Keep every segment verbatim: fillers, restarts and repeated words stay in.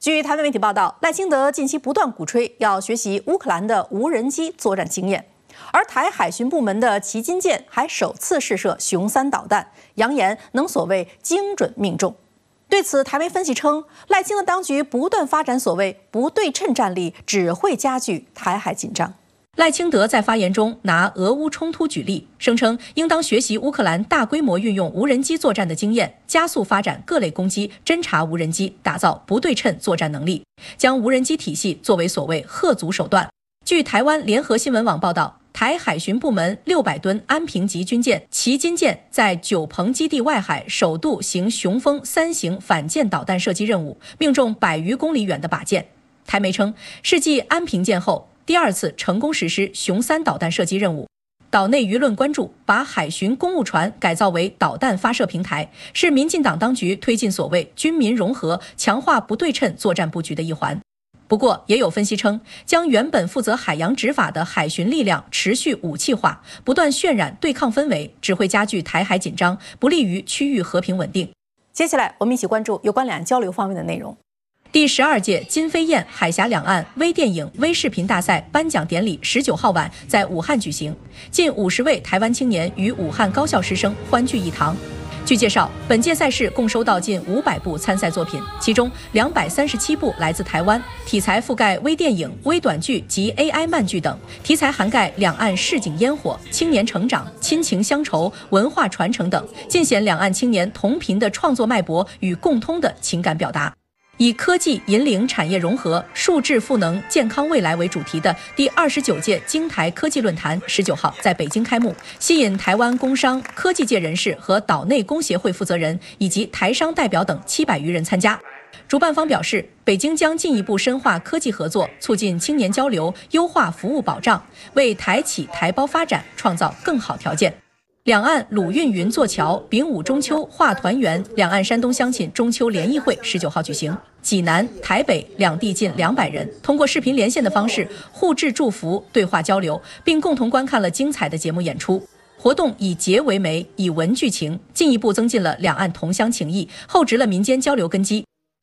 据台湾媒体报道，赖清德近期不断鼓吹要学习乌克兰的无人机作战经验，而台海巡部门的旗津舰还首次试射雄三导弹，扬言能所谓精准命中。对此，台媒分析称，赖清德当局不断发展所谓不对称战力，只会加剧台海紧张。赖清德在发言中拿俄乌冲突举例，声称应当学习乌克兰大规模运用无人机作战的经验，加速发展各类攻击侦察无人机，打造不对称作战能力，将无人机体系作为所谓吓阻手段。据台湾联合新闻网报道，台海巡部门六百吨安平级军舰旗津舰在九鹏基地外海首度行雄风三型反舰导弹射击任务，命中百余公里远的靶舰。台媒称，是继安平舰后第二次成功实施雄三导弹射击任务。岛内舆论关注把海巡公务船改造为导弹发射平台，是民进党当局推进所谓军民融合、强化不对称作战布局的一环。不过，也有分析称，将原本负责海洋执法的海巡力量持续武器化，不断渲染对抗氛围，只会加剧台海紧张，不利于区域和平稳定。接下来，我们一起关注有关两岸交流方面的内容。第十二届金飞燕海峡两岸微电影微视频大赛颁奖典礼十九号晚在武汉举行，近五十位台湾青年与武汉高校师生欢聚一堂。据介绍，本届赛事共收到近五百部参赛作品，其中两百三十七部来自台湾，题材覆盖微电影、微短剧及 A I 漫剧等，题材涵盖两岸市井烟火、青年成长、亲情乡愁、文化传承等，尽显两岸青年同频的创作脉搏与共通的情感表达。以科技引领产业融合、数字赋能健康未来为主题的第二十九届京台科技论坛十九号在北京开幕，吸引台湾工商、科技界人士和岛内工协会负责人以及台商代表等七百余人参加。主办方表示，北京将进一步深化科技合作，促进青年交流，优化服务保障，为台企台胞发展创造更好条件。两岸鲁运云座桥，丙午中秋话团圆，两岸山东乡亲中秋联谊会十九号举行。济南、台北两地近两百人通过视频连线的方式互致祝福、对话交流，并共同观看了精彩的节目演出。活动以节为媒，以文聚情，进一步增进了两岸同乡情谊，厚植了民间交流根基。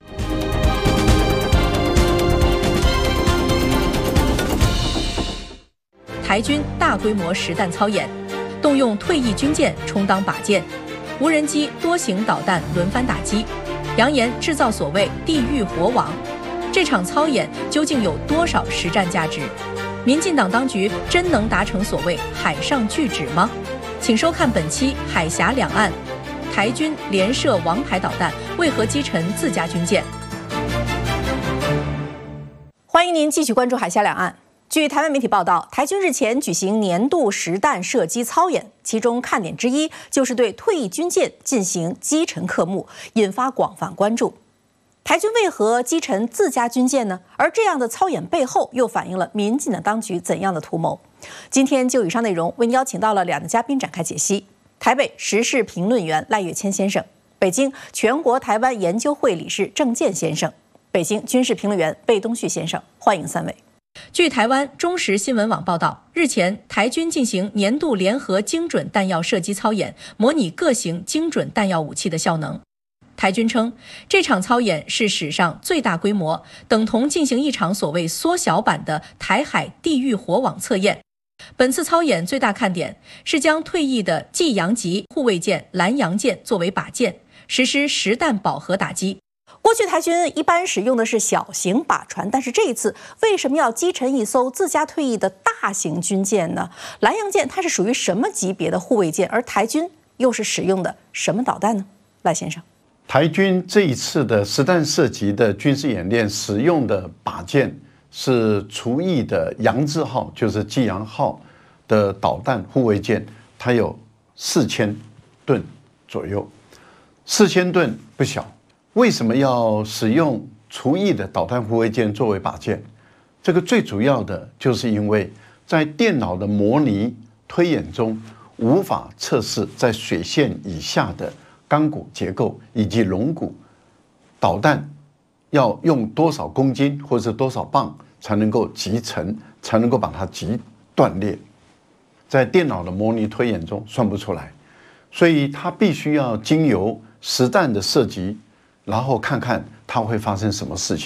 台军大规模实弹操演，动用退役军舰充当靶舰，无人机多型导弹轮番打击，扬言制造所谓地狱火网。这场操演究竟有多少实战价值？民进党当局真能达成所谓海上拒止吗？请收看本期海峡两岸，台军连射王牌导弹，为何击沉自家军舰？欢迎您继续关注海峡两岸。据台湾媒体报道，台军日前举行年度实弹射击操演，其中看点之一就是对退役军舰进行击沉克幕，引发广泛关注。台军为何击沉自家军舰呢？而这样的操演背后又反映了民进党当局怎样的图谋？今天就以上内容为您邀请到了两位嘉宾展开解析：台北时事评论员赖岳谦先生，北京全国台湾研究会理事郑健先生，北京军事评论员贝东旭先生。欢迎三位。据台湾中时新闻网报道，日前台军进行年度联合精准弹药射击操演，模拟各型精准弹药武器的效能。台军称，这场操演是史上最大规模，等同进行一场所谓缩小版的台海地狱火网测验。本次操演最大看点是将退役的济阳级护卫舰蓝洋舰作为靶舰，实施实弹饱和打击。过去台军一般使用的是小型靶船，但是这一次为什么要击沉一艘自家退役的大型军舰呢？蓝洋舰它是属于什么级别的护卫舰，而台军又是使用的什么导弹呢？赖先生， 台军这一次的实弹射击的军事演练使用的靶舰是除役的扬字号，就是济阳号的导弹护卫舰，它有四千吨左右，四千吨不小。为什么要使用除役的导弹护卫舰作为靶舰？这个最主要的就是因为在电脑的模拟推演中，无法测试在水线以下的钢骨结构以及龙骨，导弹要用多少公斤或者多少磅才能够击沉，才能够把它击断裂，在电脑的模拟推演中算不出来，所以它必须要经由实弹的射击，然后看看它会发生什么事情。